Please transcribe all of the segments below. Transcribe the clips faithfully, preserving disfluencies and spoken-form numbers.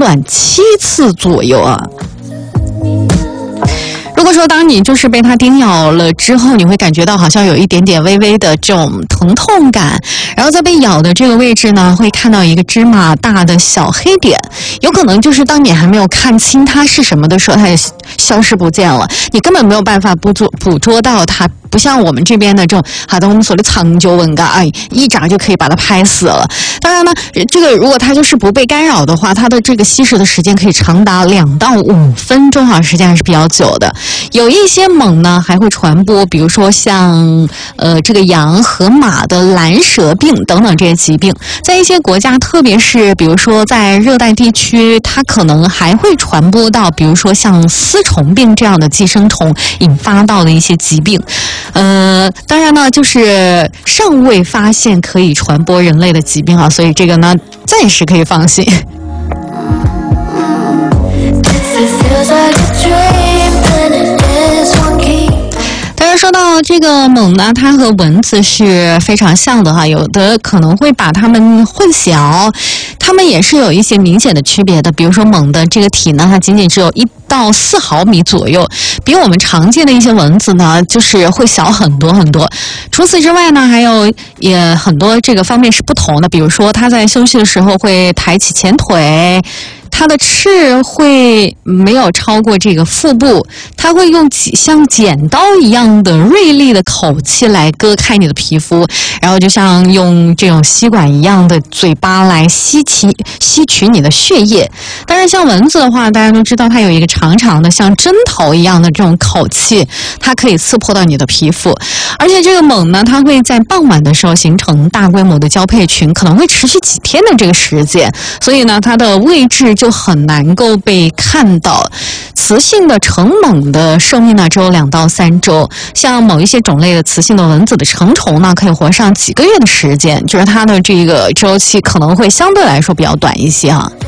卵七次左右啊。如果说当你就是被它叮咬了之后，你会感觉到好像有一点点微微的这种疼痛感，然后在被咬的这个位置呢，会看到一个芝麻大的小黑点，有可能就是当你还没有看清它是什么的时候，它也消失不见了，你根本没有办法捕捉捕捉到它，不像我们这边的这种好的我们所谓的长久吻嘎，哎，一眨就可以把它拍死了。当然呢，这个如果它就是不被干扰的话，它的这个吸食的时间可以长达两到五分钟啊，时间还是比较久的。有一些虻呢还会传播，比如说像呃这个羊和马的蓝舌病等等这些疾病，在一些国家，特别是比如说在热带地区，它可能还会传播到，比如说像丝虫病这样的寄生虫引发到的一些疾病。呃，当然呢，就是尚未发现可以传播人类的疾病啊，所以这个呢暂时可以放心。当然说到这个虻呢，它和蚊子是非常像的哈，有的可能会把它们混淆，它们也是有一些明显的区别的。比如说虻的这个体呢，它仅仅只有一到四毫米左右，比我们常见的一些蚊子呢，就是会小很多很多。除此之外呢，还有也很多这个方面是不同的，比如说它在休息的时候会抬起前腿。它的翅会没有超过这个腹部，它会用像剪刀一样的锐利的口器来割开你的皮肤，然后就像用这种吸管一样的嘴巴来吸取吸取你的血液。当然像蚊子的话，大家都知道它有一个长长的像针头一样的这种口器，它可以刺破到你的皮肤。而且这个虻呢，它会在傍晚的时候形成大规模的交配群，可能会持续几天的这个时间，所以呢它的位置就很难够被看到。雌性的成虻的寿命呢只有两到三周，像某一些种类的雌性的蚊子的成虫呢，可以活上几个月的时间，就是它的这个周期可能会相对来说比较短一些啊。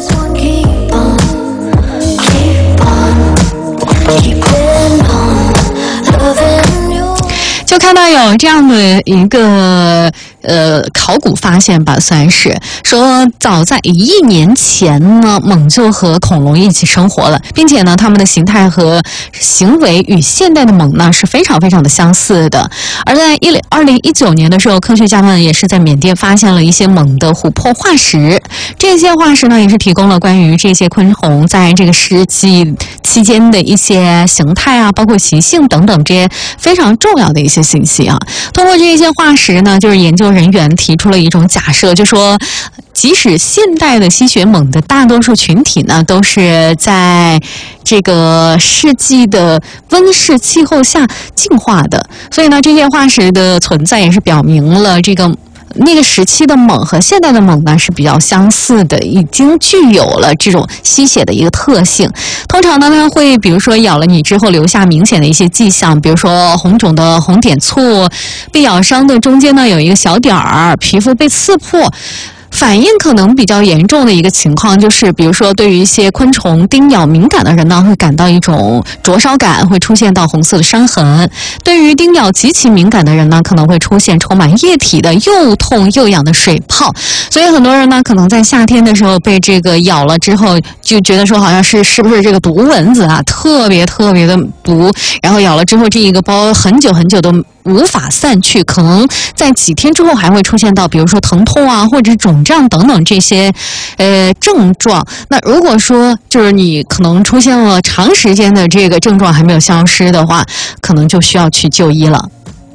就看到有这样的一个呃考古发现吧，算是说早在一亿年前呢，虻就和恐龙一起生活了，并且呢，它们的形态和行为与现代的虻呢是非常非常的相似的。而在一零二零一九年的时候，科学家们也是在缅甸发现了一些虻的琥珀化石，这些化石呢也是提供了关于这些昆虫在这个世纪期间的一些形态啊，包括习性等等这些非常重要的一些信息啊。通过这些化石呢，就是研究人员提出了一种假设，就说即使现代的吸血虻的大多数群体呢，都是在这个世纪的温室气候下进化的，所以呢，这些化石的存在也是表明了这个那个时期的虻和现代的虻呢是比较相似的，已经具有了这种吸血的一个特性。通常呢，它会比如说咬了你之后留下明显的一些迹象，比如说红肿的红点簇，被咬伤的中间呢有一个小点儿，皮肤被刺破。反应可能比较严重的一个情况就是，比如说对于一些昆虫叮咬敏感的人呢，会感到一种灼烧感，会出现到红色的伤痕；对于叮咬极其敏感的人呢，可能会出现充满液体的又痛又痒的水泡。所以很多人呢，可能在夏天的时候被这个咬了之后，就觉得说好像是是不是这个毒蚊子啊，特别特别的毒，然后咬了之后这一个包很久很久都无法散去，可能在几天之后还会出现到比如说疼痛啊，或者肿胀等等这些呃症状。那如果说就是你可能出现了长时间的这个症状还没有消失的话，可能就需要去就医了。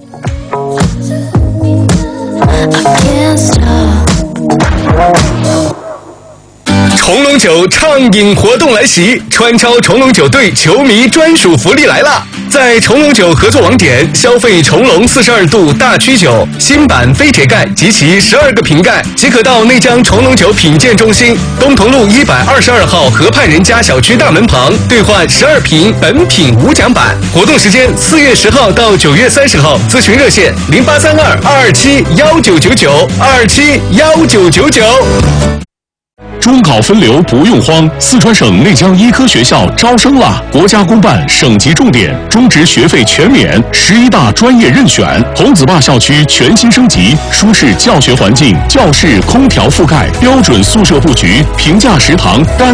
重龙酒畅饮活动来袭，川超重龙酒队球迷专属福利来啦！在重龙酒合作网点消费重龙四十二度大曲酒新版飞铁盖及其十二个瓶盖，即可到内江重龙酒品鉴中心东同路一百二十二号河畔人家小区大门旁兑换十二瓶本品无奖版。活动时间四月十号到九月三十号，咨询热线零八三二二二七幺九九九二七幺九九九。 中考分流不用慌，四川省内江医科学校招生啦！国家公办省级重点，中职学费全免，十一大专业任选。红子坝校区全新升级，舒适教学环境，教室空调覆盖，标准宿舍布局，平价食堂。单